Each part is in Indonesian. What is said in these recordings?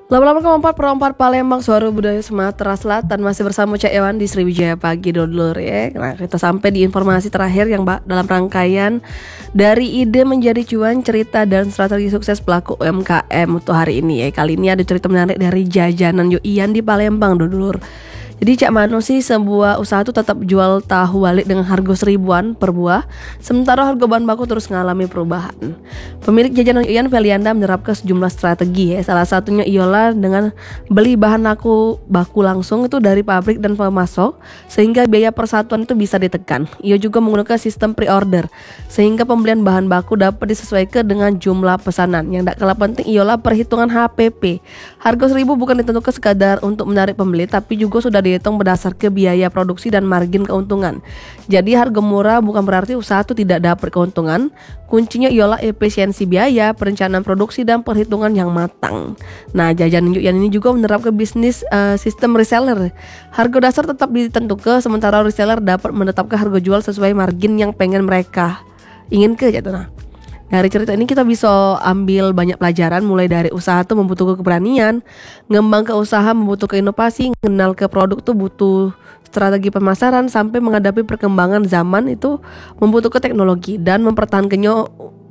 Lama-lama keempat perempat Palembang Suara Budaya Sumatera Selatan masih bersama Cak Ewan di Sriwijaya Pagi Dodolur ya. Nah, kita sampai di informasi terakhir yang dalam rangkaian dari ide menjadi cuan, cerita dan strategi sukses pelaku UMKM untuk hari ini ya. Kali ini ada cerita menarik dari jajanan Yoian di Palembang Dodolur. Jadi Cak Mano sih sebuah usaha tuh tetap jual tahu walik dengan harga 1.000-an per buah, sementara harga bahan baku terus mengalami perubahan. Pemilik jajanan Yoian Felianda menerapkan sejumlah strategi ya. Salah satunya ialah dengan beli bahan baku langsung itu dari pabrik dan pemasok, sehingga biaya persatuan itu bisa ditekan. Ia juga menggunakan sistem pre-order, sehingga pembelian bahan baku dapat disesuaikan dengan jumlah pesanan. Yang tak kalah penting ialah perhitungan HPP. Harga 1.000 bukan ditentukan sekadar untuk menarik pembeli, tapi juga sudah dihitung berdasarkan biaya produksi dan margin keuntungan. Jadi harga murah bukan berarti usaha itu tidak dapat keuntungan. Kuncinya ialah efisiensi biaya, perencanaan produksi dan perhitungan yang matang. Nah, jajanan Yoian ini juga menerapkan bisnis sistem reseller. Harga dasar tetap ditentukan, sementara reseller dapat menetapkan harga jual sesuai margin yang pengen mereka inginkan gitu. Nah, dari cerita ini kita bisa ambil banyak pelajaran, mulai dari usaha tuh membutuhkan keberanian, ngembang ke usaha membutuhkan inovasi, kenal ke produk tuh butuh strategi pemasaran, sampai menghadapi perkembangan zaman itu membutuhkan teknologi, dan mempertahankannya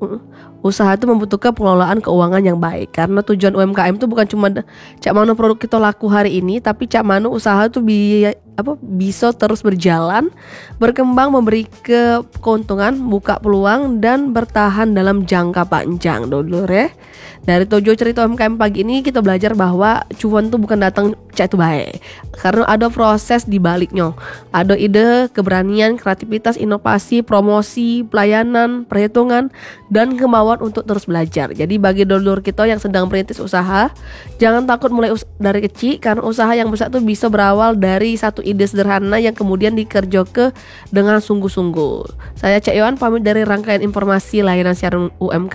usaha itu membutuhkan pengelolaan keuangan yang baik. Karena tujuan UMKM itu bukan cuma Cak Mano produk kita laku hari ini, tapi Cak Mano usaha itu bisa terus berjalan, berkembang, memberi keuntungan, buka peluang dan bertahan dalam jangka panjang dulu ya. Dari tujuh cerita UMKM pagi ini kita belajar bahwa cuan itu bukan datang cak itu baik, karena ada proses di baliknya. Ada ide, keberanian, kreativitas, inovasi, promosi, pelayanan, perhitungan dan kemauan untuk terus belajar. Jadi bagi dulur kita yang sedang merintis usaha, jangan takut mulai dari kecil, karena usaha yang besar tuh bisa berawal dari satu ide sederhana yang kemudian dikerjakan dengan sungguh-sungguh. Saya Cak Ewan pamit dari rangkaian informasi layanan siaran UMKM